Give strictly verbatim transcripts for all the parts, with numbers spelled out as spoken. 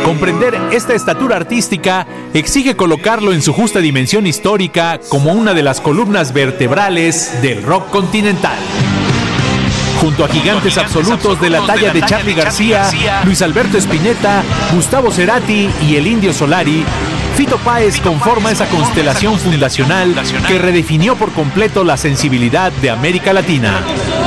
Comprender esta estatura artística exige colocarlo en su justa dimensión histórica como una de las columnas vertebrales del rock continental. Junto a gigantes absolutos de la talla de Charly García, Luis Alberto Spinetta, Gustavo Cerati y el Indio Solari, Fito Páez conforma esa constelación fundacional que redefinió por completo la sensibilidad de América Latina.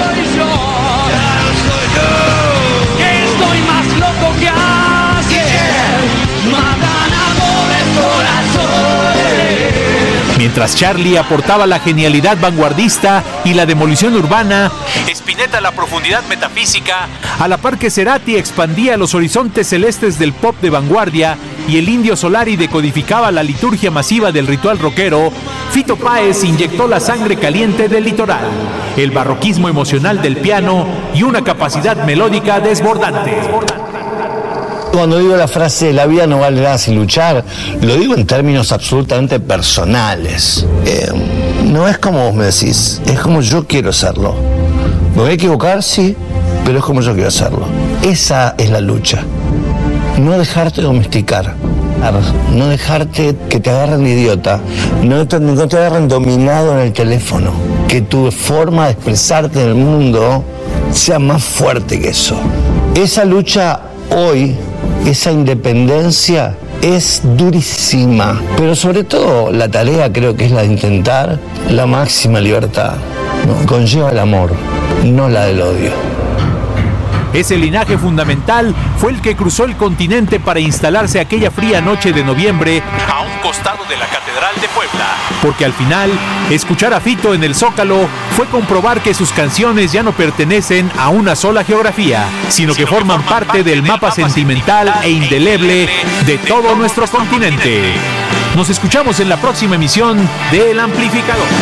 Mientras Charly aportaba la genialidad vanguardista y la demolición urbana, Spinetta la profundidad metafísica, a la par que Cerati expandía los horizontes celestes del pop de vanguardia y el Indio Solari decodificaba la liturgia masiva del ritual rockero, Fito Páez inyectó la sangre caliente del litoral, el barroquismo emocional del piano y una capacidad melódica desbordante. Cuando digo la frase la vida no vale nada sin luchar, lo digo en términos absolutamente personales. Eh, no es como vos me decís, es como yo quiero hacerlo. Me voy a equivocar, sí, pero es como yo quiero hacerlo. Esa es la lucha. No dejarte domesticar, no dejarte que te agarren de idiota, no te, no te agarren dominado en el teléfono. Que tu forma de expresarte en el mundo sea más fuerte que eso. Esa lucha hoy, esa independencia es durísima, pero sobre todo la tarea creo que es la de intentar la máxima libertad, ¿no? Conlleva el amor, no la del odio. Ese linaje fundamental fue el que cruzó el continente para instalarse aquella fría noche de noviembre a un costado de la Catedral de Puebla. Porque al final, escuchar a Fito en el Zócalo fue comprobar que sus canciones ya no pertenecen a una sola geografía, sino que forman parte del mapa sentimental e indeleble de todo nuestro continente. Nos escuchamos en la próxima emisión de El Amplificador.